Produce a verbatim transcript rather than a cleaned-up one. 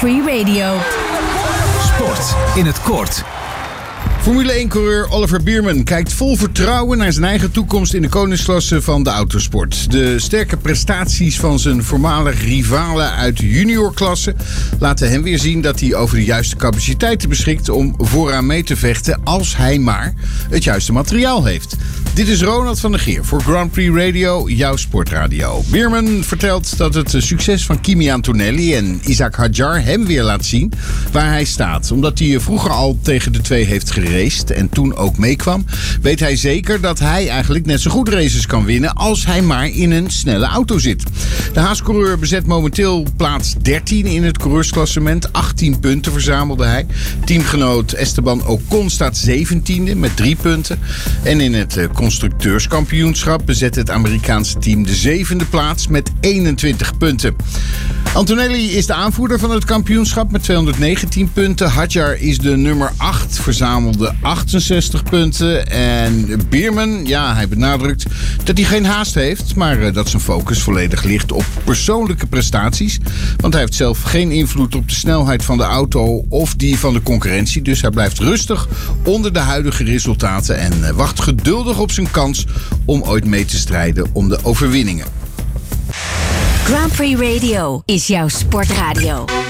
Prix Radio. Sport in het kort. Formule één-coureur Oliver Bierman kijkt vol vertrouwen naar zijn eigen toekomst in de koningsklasse van de autosport. De sterke prestaties van zijn voormalig rivalen uit de juniorklasse laten hem weer zien dat hij over de juiste capaciteiten beschikt om vooraan mee te vechten als hij maar het juiste materiaal heeft. Dit is Ronald van der Geer voor Grand Prix Radio, jouw sportradio. Bierman vertelt dat het succes van Kimi Antonelli en Isack Hadjar hem weer laat zien waar hij staat. Omdat hij vroeger al tegen de twee heeft gereden en toen ook meekwam, weet hij zeker dat hij eigenlijk net zo goed races kan winnen als hij maar in een snelle auto zit. De Haas-coureur bezet momenteel plaats dertien in het coureursklassement. achttien punten verzamelde hij. Teamgenoot Esteban Ocon staat zeventiende met drie punten. En in het constructeurskampioenschap bezet het Amerikaanse team de zevende plaats met eenentwintig punten. Antonelli is de aanvoerder van het kampioenschap met tweehonderdnegentien punten. Hadjar is de nummer acht, verzamelde achtenzestig punten. En Bierman, ja, hij benadrukt dat hij geen haast heeft, maar dat zijn focus volledig ligt op persoonlijke prestaties. Want hij heeft zelf geen invloed op de snelheid van de auto of die van de concurrentie. Dus hij blijft rustig onder de huidige resultaten en wacht geduldig op zijn kans om ooit mee te strijden om de overwinningen. Grand Prix Radio is jouw sportradio.